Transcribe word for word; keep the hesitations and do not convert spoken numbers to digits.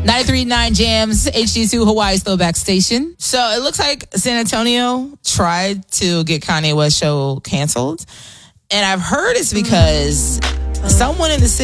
ninety-three point nine Jams, H D two Hawaii's throwback station. So it looks like San Antonio tried to get Kanye West show canceled. And I've heard it's because someone in the city